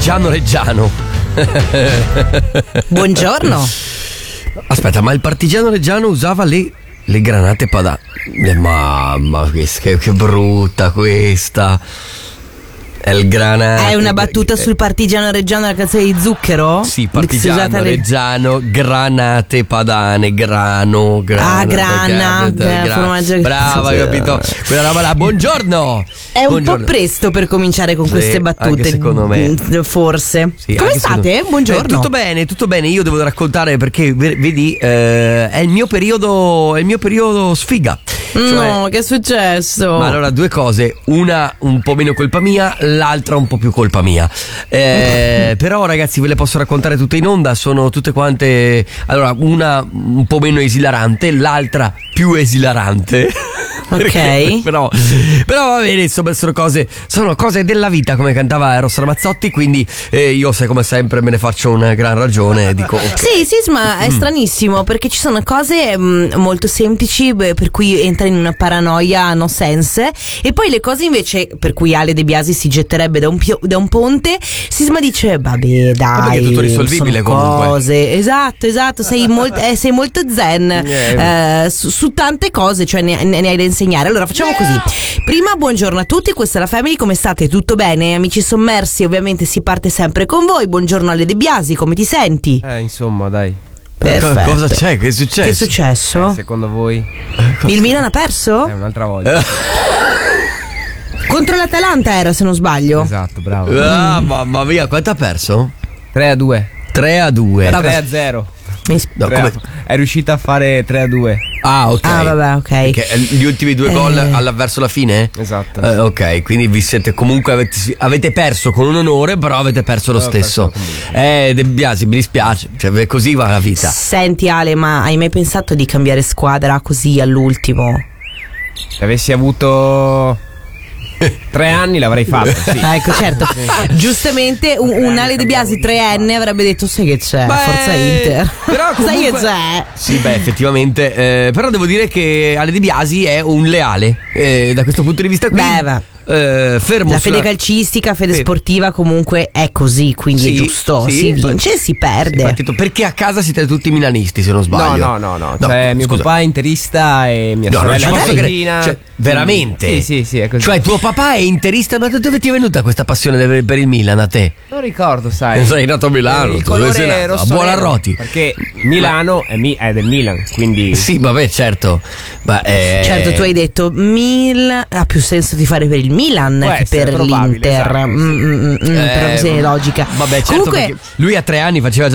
partigiano reggiano. Buongiorno. Aspetta, ma il partigiano reggiano usava le granate padane. Mamma, che brutta questa. È il granate. È una battuta sul partigiano reggiano, la canzone di Zucchero? Sì, partigiano reggiano, granate padane, grano. Grana. Brava, capito? Quella roba là. Buongiorno. È un po' presto per cominciare con queste battute, anche secondo me. Forse. Sì, come state? Buongiorno. Tutto bene. Io devo raccontare perché vedi, è il mio periodo sfiga. No, che è successo? Ma allora, due cose, una un po' meno colpa mia, l'altra un po' più colpa mia. Però ragazzi, ve le posso raccontare tutte in onda, sono tutte quante. Allora, una un po' meno esilarante, l'altra più esilarante. Ok. però va bene, insomma, sono cose della vita, come cantava Eros Ramazzotti, quindi io, sai, come sempre me ne faccio una gran ragione, dico okay. Sì, ma è stranissimo perché ci sono cose molto semplici per cui entra in una paranoia no sense, e poi le cose invece per cui Ale De Biasi si getterebbe da un ponte, Sisma dice vabbè dai, è tutto risolvibile comunque. Cose. Esatto, sei molto zen su tante cose, cioè ne hai da insegnare. Allora facciamo così: prima buongiorno a tutti, questa è la Family, come state? Tutto bene? Amici sommersi, ovviamente si parte sempre con voi. Buongiorno Ale De Biasi, come ti senti? Insomma, dai. Perfetto. Cosa c'è? Che è successo? Che è successo? Secondo voi? Il Milan ha perso? Un'altra volta. Contro l'Atalanta era, se non sbaglio. Esatto, bravo. Mamma mia, quanto ha perso? 3-2. 3-2. 3-0. No, come... È riuscita a fare 3-2. Ah, ok. Vabbè, ok. Perché gli ultimi due gol verso la fine? Esatto. Ok, quindi vi siete comunque avete perso con un onore, però avete perso lo stesso. De Biasi, mi dispiace, cioè, così va la vita. Senti Ale, ma hai mai pensato di cambiare squadra così all'ultimo? Se avessi avuto 3 anni l'avrei fatto, sì. Ecco, certo. Giustamente un Ale De Biasi 3enne avrebbe detto sai che c'è, Forza Inter. Però comunque, sai che c'è. Sì, effettivamente, però devo dire che Ale De Biasi è un leale, da questo punto di vista qui. Fermo la fede calcistica, fede sportiva comunque è così, quindi è giusto, si vince e si perde. Perché a casa siete tutti milanisti, se non sbaglio. No. Cioè, mio papà è interista e mia sorella è interina. Cioè, veramente? Sì, è così. Cioè, tuo papà è interista, ma da dove ti è venuta questa passione per il Milan a te? Non ricordo, sai. Sei nato a Milano, il colore rosso, a Buonarroti. Perché Milano è del Milan, quindi. Sì, vabbè, certo. Certo, tu hai detto ha più senso di fare per il Milan che per l'Inter. Esatto, sì. Per una questione logica. Vabbè, certo. Comunque, perché lui a 3 anni faceva già